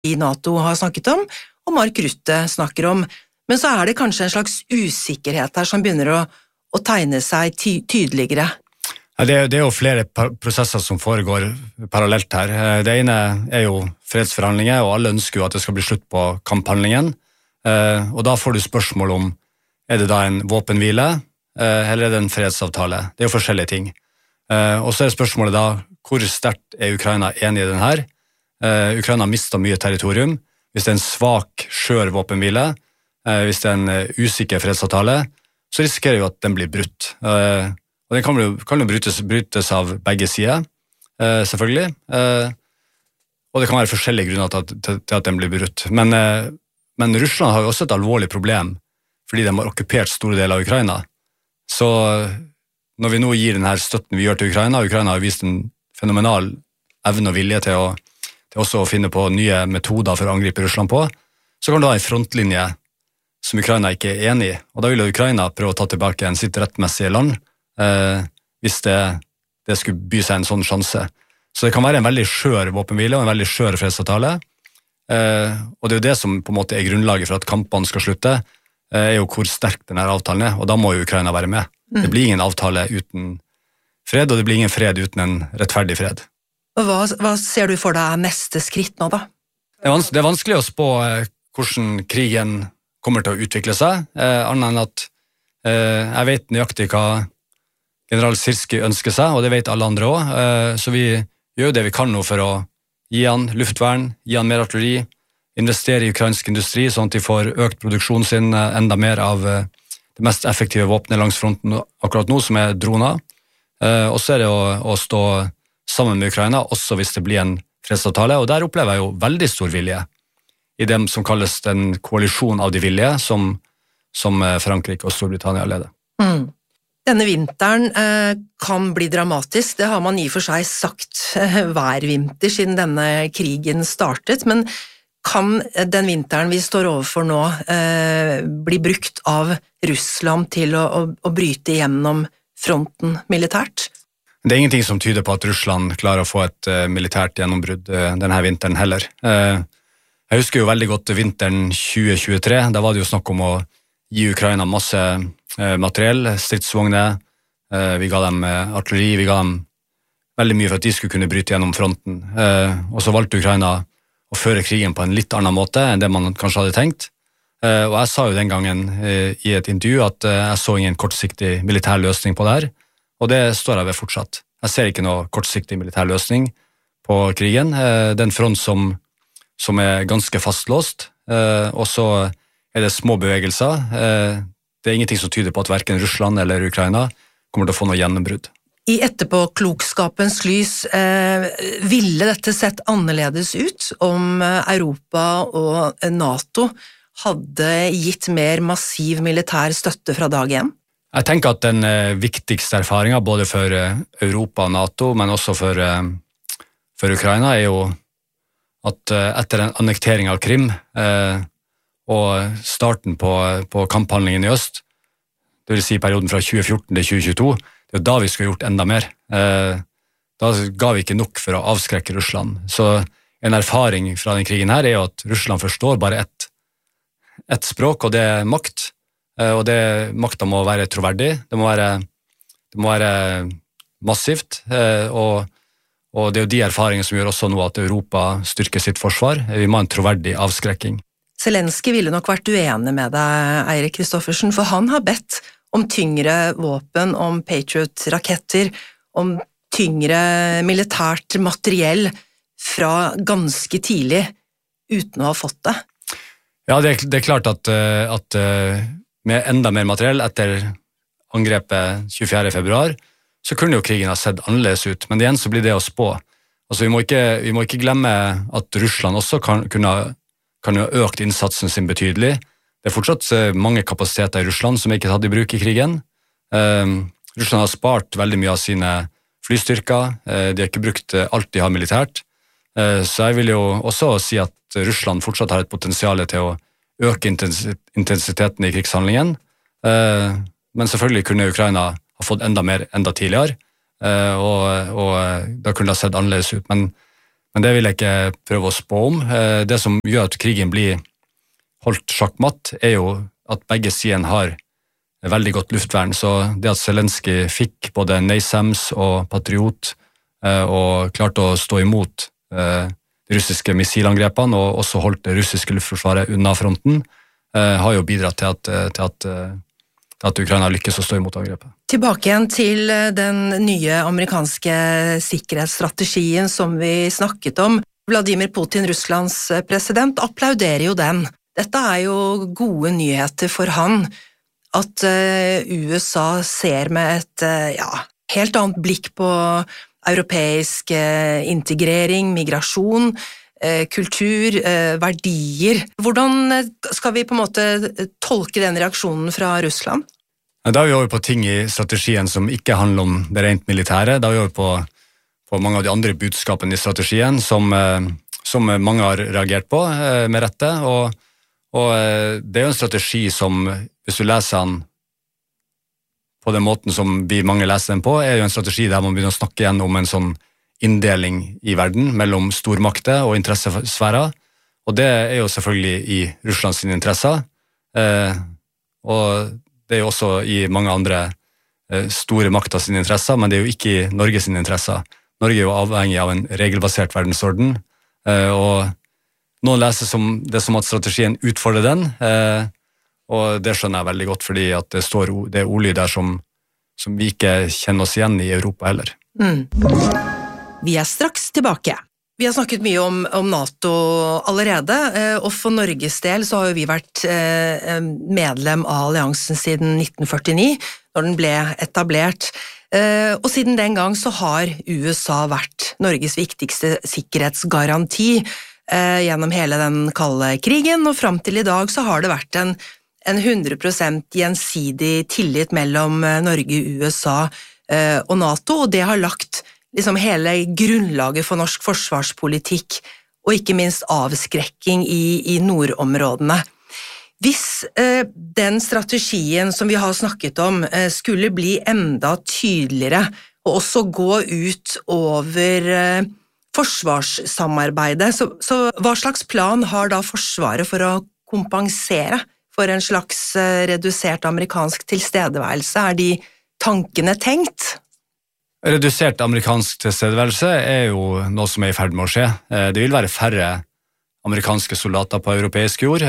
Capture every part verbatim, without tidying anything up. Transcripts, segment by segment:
i NATO har snakket om, og Mark Rutte snakker om. Men så er det kanskje en slags usikkerhet her som begynner å, å tegne seg ty tydeligere. Ja, det, er, det er jo flere prosesser som foregår parallelt her. Det ene er jo fredsforhandlinger, og alle ønsker jo at det skal bli slutt på kamphandlingen. Og da får du spørsmål om, er det da en våpenhvile, eller er det en fredsavtale? Det er jo forskjellige ting. Og så er spørsmålet da, hvor sterkt er Ukraina enig i den her? Ukraina har mistet mye territorium. Hvis det er en svak, skjør våpenhvile, hvis det er en usikker fredsavtale, så risikerer jo at den blir brutt. Og den kan jo, kan jo brytes, brytes av begge sider, selvfølgelig. Og det kan være forskjellige grunner til, til, til at den blir brutt. Men, men Russland har jo også et alvorlig problem, fordi de har okkupert store deler av Ukraina. Så når vi nå gir denne støtten vi gjør til Ukraina, Ukraina har vist en fenomenal evne og vilje til å, til også å finne på nye metoder for å angripe Russland på, så kan du ha en frontlinje som Ukraina ikke er enig i. Og da vil Ukraina prøve å ta tilbake en sitt rettmessige land, eh, hvis det, det skulle by seg en sånn sjanse. Så det kan være en veldig skjør våpenhvile og en veldig skjør fredsavtale, eh, og det er jo det som på en måte er grunnlaget for at kampene skal slutte, eh, er jo hvor sterk denne avtalen er, og da må jo Ukraina være med. Mm. Det blir ingen avtale uten fred, og det blir ingen fred uten en rettferdig fred. Og hva, hva ser du for deg neste skritt nå da? Det er, vanskelig, det er vanskelig å spå eh, hvordan krigen kommer til å utvikle seg, eh, annet enn at eh, jeg vet nøyaktig hva general Sirski ønsker seg, og det vet alle andre også, eh, så vi gjør det vi kan nå for å gi han luftvern, gi han mer artilleri, investere i ukrainsk industri, sånn at de får økt produksjonen sin eh, enda mer av eh, det mest effektive våpenet langs fronten akkurat nå, som er droner. Eh, og så er det å, å stå sammen med Ukraina, også hvis det blir en fredsavtale, og der opplever jeg jo veldig stor vilje i dem som kalles den koalisjon av de vilje, som, som Frankrike og Storbritannia leder. Mm. Denne vinteren eh, kan bli dramatisk, det har man i for seg sagt eh, hver vinter siden denne krigen startet, men kan den vinteren vi står overfor nå eh, bli brukt av Russland til å, å, å bryte gjennom fronten militært? Det er ingenting som tyder på at Russland klarer å få et uh, militært gjennombrudd uh, denne vinteren heller. Uh, jeg husker jo veldig godt vinteren tjue tjuetre, da var det jo snakk om å gi Ukraina masse uh, materiell, stridsvogner, uh, vi ga dem uh, artilleri, vi ga dem veldig mye for at de skulle kunne bryte gjennom fronten. Uh, og så valgte Ukraina å føre krigen på en litt annen måte enn det man kanskje hadde tenkt. Uh, og jeg sa jo den gangen uh, i et intervju at uh, jeg så ingen kortsiktig militær løsning på det her, og det står jeg ved fortsatt. Jeg ser ikke noe kortsiktig militær løsning på krigen. Det er en front som, som er ganske fastlåst, og så er det små bevegelser. Det er ingenting som tyder på at hverken Russland eller Ukraina kommer til å få noe gjennombrudd. I etterpåklokskapens lys, eh, ville dette sett annerledes ut om Europa og NATO hadde gitt mer massiv militær støtte fra dag én? Jeg tenker at den eh, viktigste erfaringen både for eh, Europa og NATO, men også for, eh, for Ukraina, er jo at eh, etter en annektering av Krim eh, og starten på, på kamphandlingen i øst, det vil si perioden fra tjue fjorten til tjue tjueto, det er da vi skulle gjort enda mer. Eh, da ga vi ikke nok for å avskrekke Russland. Så en erfaring fra den krigen her er jo at Russland forstår bare ett, ett språk, og det er makt. Og det, makta må være troverdig, det må være, det må være massivt, og, og det er jo de erfaringene som gjør også nå at Europa styrker sitt forsvar. Vi må ha en troverdig avskrekking. Zelensky ville nok vært uenig med deg, Eirik Kristoffersen, for han har bedt om tyngre våpen, om Patriot-raketter, om tyngre militært materiell fra ganske tidlig, uten å ha fått det. Ja, det er, det er klart at, at med enda mer materiell etter angrepet tjuefjerde februar, så kunne jo krigen ha sett annerledes ut, men igjen så blir det å spå. Altså, vi må ikke, vi må ikke glemme at Russland også kan, kunne, kan ha økt innsatsen sin betydelig. Det er fortsatt mange kapasiteter i Russland som ikke er tatt i bruk i krigen. Um, Russland har spart veldig mye av sine flystyrker, uh, de har ikke brukt alt de har militært, uh, så jeg vil jo også si at Russland fortsatt har et potensial til å øke intensiteten i krigshandlingen, men selvfølgelig kunne Ukraina ha fått enda mer enda tidligere, og, og da kunne det ha sett annerledes ut. Men, men det vil jeg ikke prøve å spå om. Det som gjør at krigen blir holdt sjakkmatt, er jo at begge sidene har veldig godt luftvern, så det at Zelenskyj fikk både NASAMS og Patriot og klarte å stå imot de russiske missilangrepene og også holdt det russiske luftforsvaret unna fronten, har jo bidratt til at, til at, til at Ukraina lykkes å stå imot angrepet. Tilbake igjen til den nye amerikanske sikkerhetsstrategien som vi snakket om. Vladimir Putin, Russlands president, applauderer jo den. Dette er jo gode nyheter for han, at U S A ser med et ja, helt annet blikk på europeisk integrering, migrasjon, kultur, verdier. Hvordan skal vi på en måte tolke den reaksjonen fra Russland? Da er vi over på ting i strategien som ikke handler om det rent militære. Da er vi over på, på mange av de andre budskapene i strategien som, som mange har reagert på med rette. Og, og det er jo en strategi som, hvis du leser den på den måten som vi mange leser den på, er jo en strategi der man begynner å snakke igjen om en sånn inndeling i verden mellom stormakter og interessesfærer. Og det er jo selvfølgelig i Russlands interesser. Eh, og det er jo også i mange andre eh, store makter sine interesser, men det er jo ikke i Norges sine interesser. Norge er jo avhengig av en regelbasert verdensorden, eh, og noen leser som, det som at strategien utfordrer den, eh, og det skjønner jeg veldig godt, fordi at det står det er ordlyd der som, som vi ikke kjenner oss igjen i Europa heller. Mm. Vi er straks tilbake. Vi har snakket mye om, om NATO allerede, og for Norges del så har jo vi vært medlem av alliansen siden nitten førtini, når den ble etablert. Og siden den gang så har U S A vært Norges viktigste sikkerhetsgaranti gjennom hele den kalde krigen, og frem til i dag så har det vært en, en hundre prosent gjensidig tillit mellom Norge, U S A og NATO, og det har lagt liksom hele grunnlaget for norsk forsvarspolitikk, og ikke minst avskrekking i, i nordområdene. Hvis eh, den strategien som vi har snakket om eh, skulle bli enda tydeligere, og også gå ut over eh, forsvarssamarbeidet, så, så hva slags plan har da Forsvaret for å kompensere for en slags eh, redusert amerikansk tilstedeværelse? Er de tankene tenkt? Redusert amerikansk tilstedeværelse er jo noe som er i ferd med å skje. Det vil være færre amerikanske soldater på europeisk jord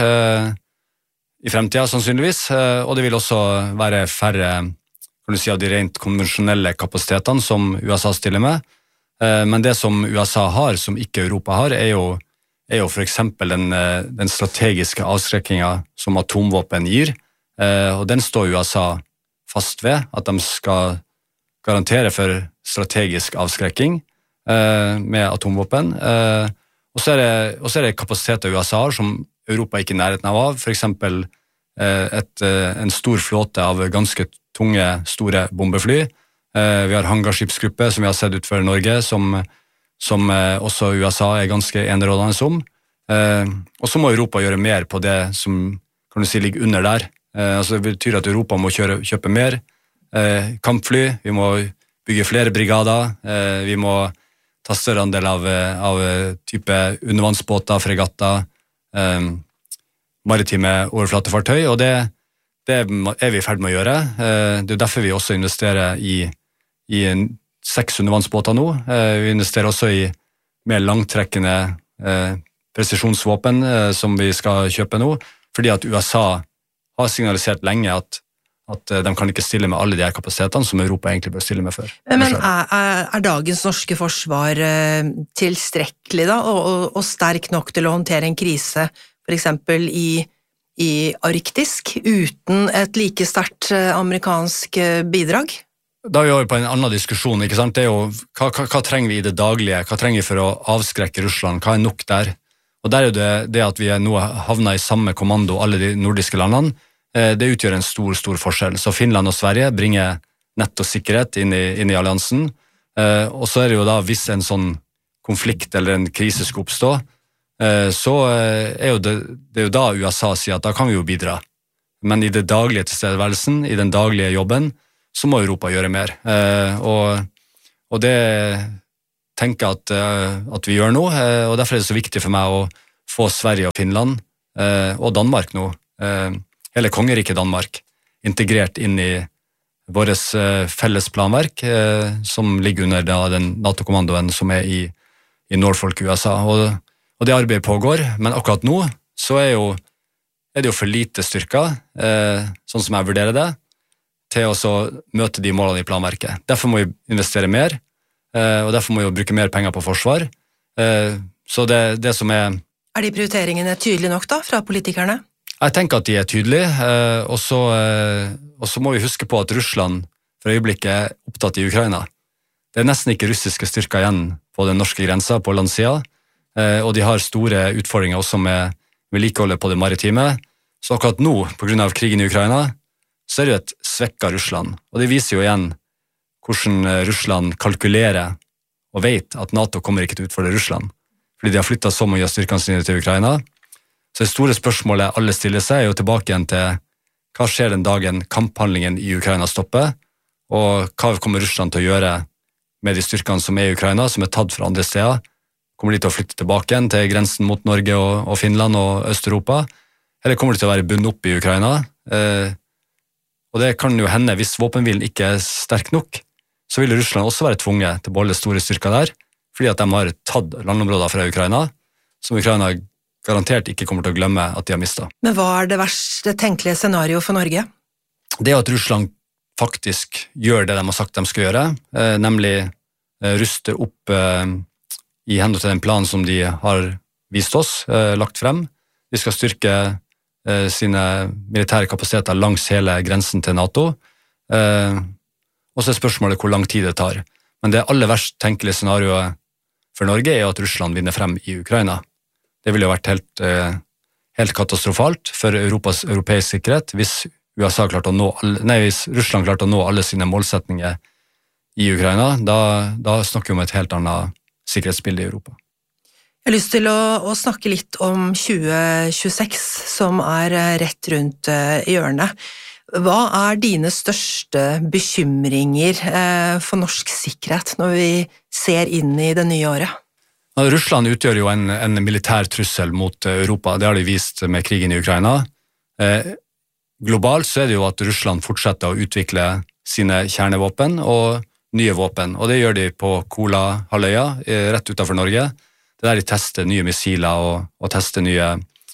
i fremtiden sannsynligvis, og det vil også være færre, kan du si, av de rent konvensjonelle kapasitetene som U S A stiller med. Men det som U S A har, som ikke Europa har, er jo, er jo for eksempel den, den strategiske avskrekkingen som atomvåpen gir, og den står U S A fast ved, at de skal garantere for strategisk avskrekking eh, med atomvåpen. Eh, og så er det, og så er det kapasiteter U S A har som Europa ikke er i nærheten av, for eksempel eh, et, en stor flåte av ganske tunge, store bombefly. Eh, vi har hangarskipsgruppe som vi har sett ut for Norge, som, som eh, også U S A er ganske enerådende om. Eh, og så må Europa gjøre mer på det som kan du si ligger under der. Eh, altså det betyr at Europa må kjøre, kjøpe mer Eh, kampfly, vi må bygge flere brigader, eh, vi må ta større andel av, av type undervannsbåter, fregatter, eh, maritime overflatefartøy, og det, det er vi i ferd med å gjøre. Eh, det er derfor vi også investerer i, i seks undervannsbåter nå. Eh, vi investerer også i mer langtrekkende eh, presisjonsvåpen eh, som vi skal kjøpe nå, fordi at U S A har signalisert lenge at at de kan ikke stille med alle de her kapasitetene som Europa egentlig bør stille med før. Men er, er, er dagens norske forsvar eh, tilstrekkelig da, og, og, og sterk nok til å håndtere en krise, for eksempel i, i Arktisk, uten et like sterkt eh, amerikansk eh, bidrag? Da er vi over på en annen diskusjon, ikke sant? Det er jo, hva, hva, hva trenger vi i det daglige? Hva trenger vi for å avskrekke Russland? Hva er nok der? Og der er det, det at vi er nå havnet i samme kommando, alle de nordiske landene, det utgjør en stor, stor forskjell. Så Finland og Sverige bringer nett og sikkerhet inn i, inn i alliansen. Eh, og så er det jo da, hvis en sånn konflikt eller en krise skal oppstå, eh, så er jo det, det er jo da U S A sier at da kan vi jo bidra. Men i det daglige tilstedeværelsen, i den daglige jobben, så må Europa gjøre mer. Eh, og, og det, tenker at, at vi gjør nå, og derfor er det så viktig for meg å få Sverige og Finland og Danmark nå, hele kongeriket Danmark, integrert inn i våres felles planverk, som ligger under da, den NATO-kommandoen som er i, i Norfolk, U S A. Og, og det arbeidet pågår, men akkurat nå så er, jo, er det jo for lite styrker, sånn som jeg vurderer det, til å så møte de målene i planverket. Derfor må vi investere mer, og derfor må vi bruke mer penger på forsvar. Så det, det som er... Er de prioriteringene tydelige nok da, fra politikerne? Jeg tenker at de er tydelige, og så, og så må vi huske på at Russland for øyeblikket er opptatt i Ukraina. Det er nesten ikke russiske styrker igjen på den norske grensen på landsida, og de har store utfordringer også med vedlikeholdet på det maritime. Så akkurat nå, på grunn av krigen i Ukraina, så er det jo et svekket Russland. Og det viser jo igjen hvordan Russland kalkulerer og vet at NATO kommer ikke til å utfordre Russland, fordi de har flyttet så mye av styrkene sine til Ukraina. Så det store spørsmålet alle stiller seg er jo tilbake igjen til hva skjer den dagen kamphandlingen i Ukraina stopper, og hva kommer Russland til å gjøre med de styrkene som er i Ukraina, som er tatt fra andre steder. Kommer de til å flytte tilbake igjen til grensen mot Norge og, og Finland og Øst-Europa, eller kommer de til å være bundet opp i Ukraina? Eh, og det kan jo hende, hvis våpenhvilen ikke er sterk nok, så vil Russland også være tvunget til å beholde store styrker der, fordi at de har tatt landområder fra Ukraina, som Ukraina garantert ikke kommer til å glemme at de har mistet. Men hva er det verste tenkelige scenario for Norge? Det er at Russland faktisk gjør det de har sagt de skal gjøre, eh, nemlig eh, ruste opp eh, i henhold til den planen som de har vist oss, eh, lagt frem. De skal styrke eh, sine militære kapasiteter langs hele grensen til NATO, eh, og så er spørsmålet hvor lang tid det tar. Men det aller verst tenkelige scenarioet for Norge er at Russland vinner frem i Ukraina. Det ville jo vært helt, eh, helt katastrofalt for Europas europeisk sikkerhet hvis, U S A klarte å nå alle, nei, hvis Russland klarte å nå alle sine målsetninger i Ukraina. Da, da snakker vi om et helt annet sikkerhetsbilde i Europa. Jeg har lyst til å, å snakke litt om tjue tjueseks, som er rett rundt hjørnet. Hva er dine største bekymringer for norsk sikkerhet når vi ser inn i det nye året? Russland utgjør jo en, en militær trussel mot Europa. Det har de vist med krigen i Ukraina. Eh, globalt så er det jo at Russland fortsetter å utvikle sine kjernevåpen og nye våpen, og det gjør de på Kola-halvøya, rett utenfor Norge. Det er der de tester nye missiler og, og tester nye,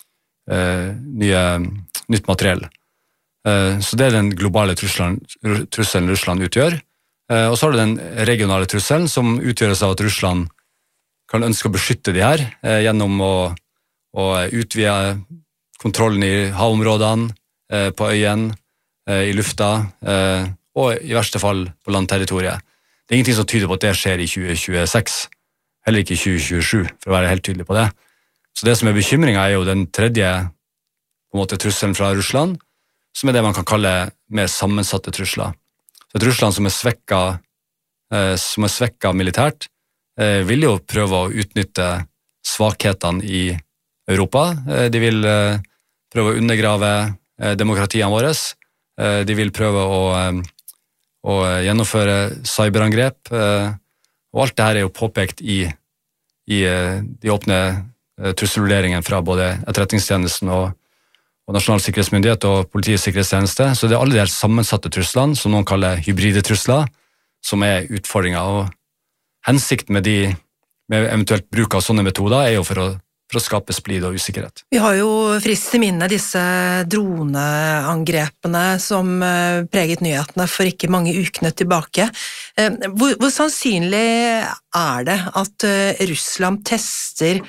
eh, nye, nytt materiell. Eh, så det er den globale trusselen, trusselen Russland utgjør. Eh, og så har du den regionale trusselen som utgjøres av at Russland kan ønske å beskytte de her eh, gjennom å, å utvide kontrollen i havområdene, eh, på øyen, eh, i lufta, eh, og i verste fall på landterritoriet. Det er ingenting som tyder på at det skjer i tjue tjueseks, heller ikke i tjue tjuesju, for å være helt tydelig på det. Så det som er bekymringen er jo den tredje på en måte, trusselen fra Russland, som er det man kan kalle mer sammensatte trusler. Så et Russland som er svekket, eh, som er svekket militært, eh, vil jo prøve å utnytte svakhetene i Europa. Eh, de vil eh, prøve å undergrave eh, demokratiene våre. Eh, de vil prøve å eh, og gjennomføre cyberangrep, og alt dette er jo påpekt i, i de åpne trusselvurderingene fra både etterretningstjenesten og, og Nasjonal sikkerhetsmyndighet og Politiets sikkerhetstjeneste, så det er alle de her sammensatte truslene, som noen kaller hybride trusler, som er utfordringer, og hensikten med, de, med eventuelt bruk av sånne metoder er jo for å for å skape splid og usikkerhet. Vi har jo frist i minne disse droneangrepene som preget nyhetene for ikke mange ukene tilbake. Hvor, hvor sannsynlig er det at Russland tester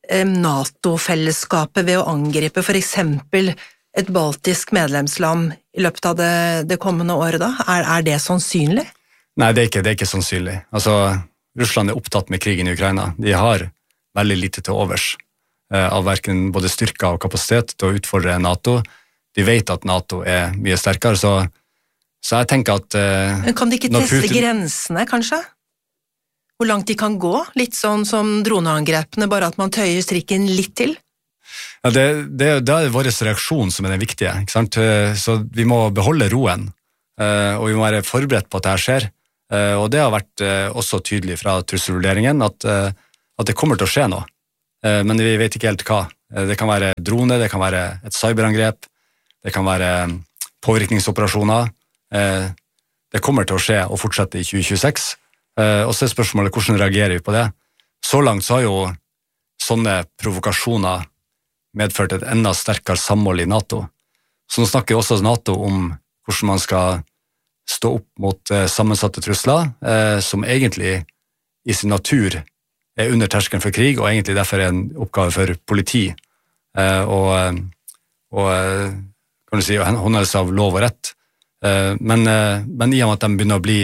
NATO-fellesskapet ved å angripe for eksempel et baltisk medlemsland i løpet av det, det kommende året da? Er, er det sannsynlig? Nei, det er ikke, det er ikke sannsynlig. Altså, Russland er opptatt med krigen i Ukraina. De har veldig lite til overs av hverken både styrker og kapasitet til å utfordre NATO. De vet at NATO er mye sterkere, så, så jeg tenker at... Uh, Men kan de ikke teste Putin... grensene, kanskje? Hvor langt de kan gå? Litt sånn som droneangrepene, bare at man tøyer strikken litt til? Ja, det, det, det er vår reaksjon som er den viktige, ikke sant? Så vi må beholde roen, uh, og vi må være forberedt på at dette skjer. Og det har vært også tydelig fra trusselvurderingen at, at det kommer til å skje noe. Men vi vet ikke helt hva. Det kan være drone, det kan være et cyberangrep, det kan være påvirkningsoperasjoner. Det kommer til å skje og fortsette i tjue tjueseks. Og så er spørsmålet hvordan reagerer vi på det. Så langt så har jo sånne provokasjoner medført et enda sterkere samhold i NATO. Så nå snakker også NATO om hvordan man skal stå opp mot eh, sammensatte trusler, eh, som egentlig i sin natur er under terskelen for krig, og egentlig derfor er en oppgave for politi. Eh, og, og kan du si, håndhevelse av lov og rett. Eh, men, eh, men i og med at de begynner å bli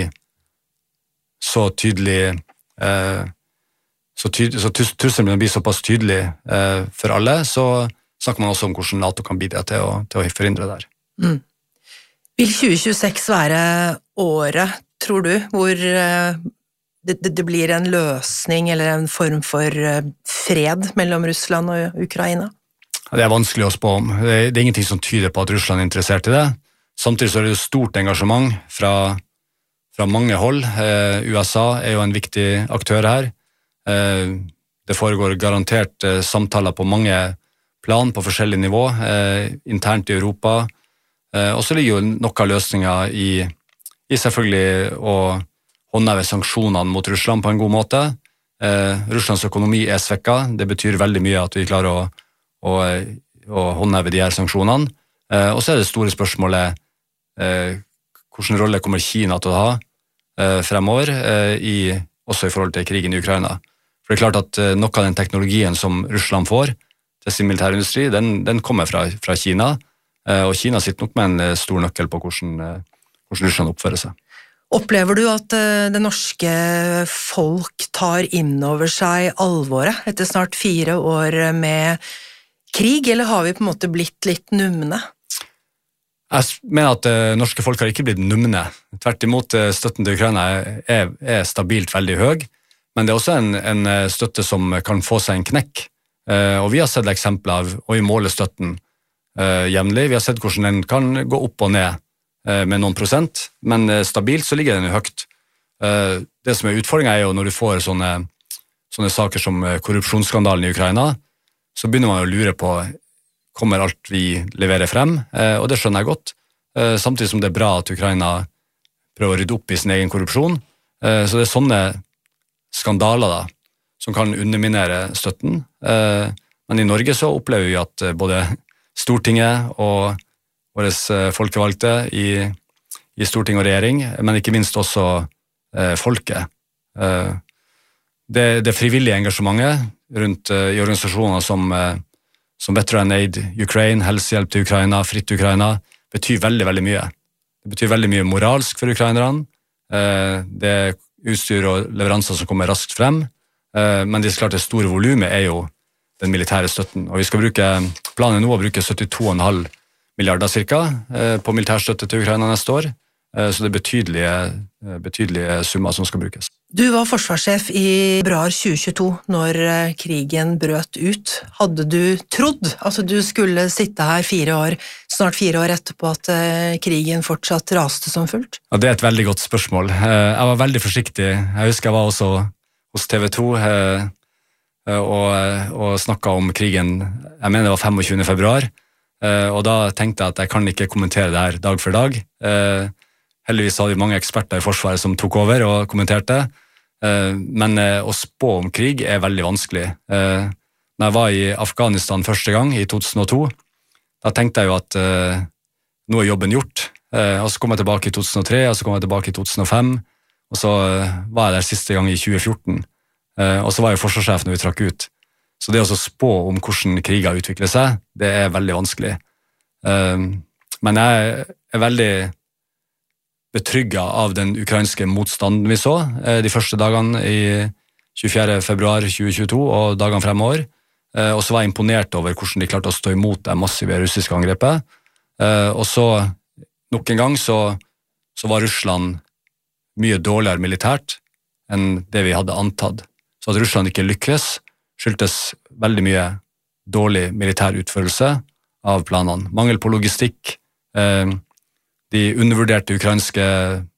så tydelig, eh, så, tydelig, så trusselen begynner å bli såpass tydelig eh, for alle, så snakker man også om hvordan NATO kan bidra til å, til å forhindre det der. Mm. Vil tjue tjueseks være året, tror du, hvor det, det blir en løsning eller en form for fred mellom Russland og Ukraina? Det er vanskelig å spå om. Det er, det er ingenting som tyder på at Russland er interessert i det. Samtidig så er det jo stort engasjement fra, fra mange hold. Eh, U S A er jo en viktig aktør her. Eh, det foregår garantert eh, samtaler på mange plan på forskjellige nivå, eh, internt i Europa. Eh, og så ligger jo noen løsninger i, i selvfølgelig å håndheve sanksjonene mot Russland på en god måte. Eh, Russlands økonomi er svekket. Det betyr veldig mye at vi klarer å, å, å håndheve de her sanksjonene. Eh, og så er det store spørsmålet eh, hvilken rolle kommer Kina til å ha eh, fremover, eh, i, også i forhold til krigen i Ukraina. For det er klart at eh, noe av den teknologien som Russland får til sin militærindustri, den, den kommer fra, fra Kina. Og Kina sitter nok med en stor nøkkel på hvordan, hvordan Russland oppfører seg. Opplever du at det norske folk tar inn over seg alvoret etter snart fire år med krig, eller har vi på en måte blitt litt numne? Jeg mener at norske folk har ikke blitt numne. Tvert imot, støtten til Ukraina er, er stabilt veldig høy, men det er også en, en støtte som kan få seg en knekk. Og vi har sett eksempler av å måle støtten Uh, jevnlig. Vi har sett hvordan den kan gå opp og ned uh, med noen prosent, men uh, stabilt så ligger den jo høyt. Uh, det som er utfordringen er jo når du får sånne, sånne saker som uh, korrupsjonsskandalen i Ukraina, så begynner man å lure på kommer alt vi leverer frem, uh, og det skjønner jeg godt. Uh, samtidig som det er bra at Ukraina prøver å rydde opp i sin egen korrupsjon. Uh, så det er sånne skandaler da, som kan underminere støtten. Uh, men i Norge så opplever vi at uh, både Stortinget og våre folkevalgte i, i storting og regjering, men ikke minst også eh, folket. Eh, det, det frivillige engasjementet rundt eh, i organisasjoner som, eh, som Veteran Aid Ukraine, Helsehjelp til Ukraina, Fritt Ukraina, betyr veldig, veldig mye. Det betyr veldig mye moralsk for ukrainerne. Eh, det er utstyr og leveranser som kommer raskt frem, eh, men det er klart det store volumet er jo den militære støtten. Og vi skal bruke, planen nå å bruke syttito komma fem milliarder cirka på militærstøtte til Ukraina neste år, så det er betydelige, betydelige summer som skal brukes. Du var forsvarssjef i februar tjue tjueto når krigen brøt ut. Hadde du trodd at du skulle sitte her fire år, snart fire år etterpå at krigen fortsatt raste som fullt? Ja, det er et veldig godt spørsmål. Jeg var veldig forsiktig. Jeg husker jeg var også hos T V to, og, og snakket om krigen, jeg mener det var tjuefem februar, og da tenkte jeg at jeg kan ikke kommentere det her dag for dag. Heldigvis hadde vi mange eksperter i Forsvaret som tok over og kommenterte, men å spå om krig er veldig vanskelig. Når jeg var i Afghanistan første gang i to tusen og to, da tenkte jeg jo at nå er jobben gjort, og så kom jeg tilbake i to tusen og tre, og så kom jeg tilbake i to tusen og fem, og så var jeg der siste gang i tjue fjorten. Uh, og så var jeg forsvarssjef når vi trakk ut. Så det å spå om hvordan kriger utvikler seg, det er veldig vanskelig. Uh, men jeg er veldig betrygget av den ukrainske motstanden vi så uh, de første dagene i tjuefjerde februar tjue tjueto og dagene fremover. Uh, og så var jeg imponert over hvordan de klarte å stå imot det massive russiske angrepet. Uh, og så, nok en gang, så, så var Russland mye dårligere militært enn det vi hadde antatt. Så at Russland ikke lykkes, skyldtes veldig mye dårlig militær utførelse av planene. Mangel på logistikk, eh, de undervurderte ukrainske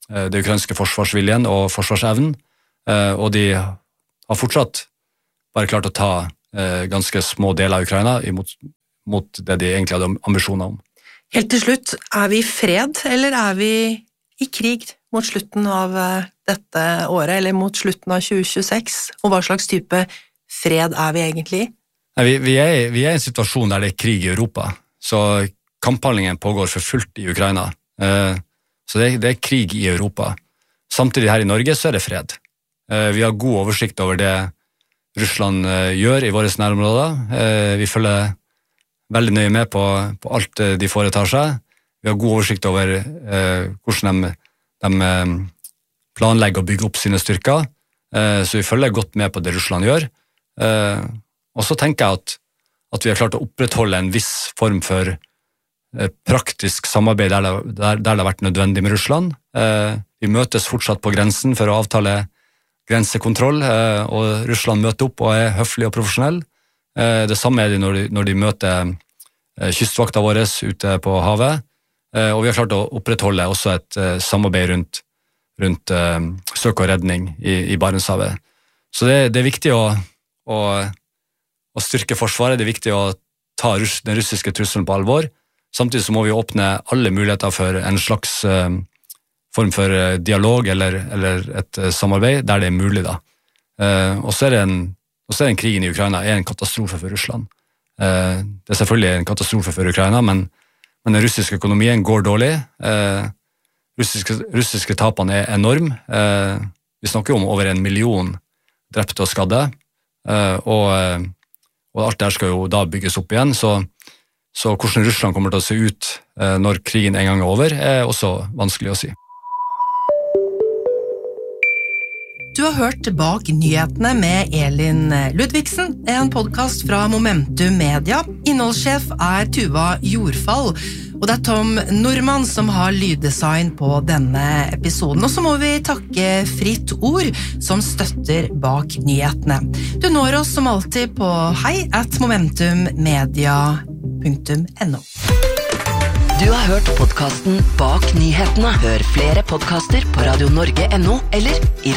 det ukrainske forsvarsviljen og forsvarsevnen, og de har fortsatt bare klart å ta ganske små deler av Ukraina imot, mot det de egentlig hadde ambisjoner om. Helt til slutt, er vi i fred, eller er vi i krig mot slutten av dette året, eller mot slutten av tjue tjueseks? Og hva slags type fred er vi egentlig i? Nei, vi, vi, er, vi er i en situasjon der det er krig i Europa, så kamphandlingen pågår for fullt i Ukraina. Så det er, det er krig i Europa. Samtidig her i Norge så er det fred. Vi har god oversikt over det Russland gjør i våre nærområder. Vi følger veldig nøye med på, på alt de foretar seg. Vi har god oversikt over hvordan de, de planlegger å bygge opp sine styrker, så vi følger godt med på det Russland gjør. Og så tenker jeg at, at vi har klart å opprettholde en viss form for praktisk samarbeid der det, der, der det har vært nødvendig med Russland. Vi møtes fortsatt på grensen for å avtale grensekontroll, og Russland møter opp og er høflig og profesjonell. Det samme er det når de, når de møter kystvakta våre ute på havet, og vi har klart å opprettholde også et samarbeid rundt, rundt søk og redning i, i Barentshavet. Så det, det er viktig å, å, å styrke forsvaret, det er viktig å ta russ, den russiske trusselen på alvor. Samtidig så må vi åpne alle muligheter for en slags uh, form for dialog eller, eller et uh, samarbeid der det er mulig da. Uh, og så er det en, og så er den krigen i Ukraina er en katastrofe for Russland. Uh, det er selvfølgelig en katastrofe for Ukraina, men, men den russiske økonomien går dårlig. Uh, russiske, russiske tapene er enorm. Uh, vi snakker om over en million drepte og skadde, uh, og, uh, og alt der skal jo da bygges opp igjen, så Så hvordan Russland kommer til å se ut når krigen en gang er over, er også vanskelig å si. Du har hørt Bak nyhetene med Elin Ludvigsen, en podcast fra Momentum Media. Innholdssjef er Tuva Jordfall, og det er Tom Norman som har lyddesign på denne episoden. Og så må vi takke Fritt Ord, som støtter Bak nyhetene. Du når oss som alltid på hei at momentummedia punktum no. Du har hørt podcasten Bak nyhetene. Hør flere podcaster på radio norge punktum no eller i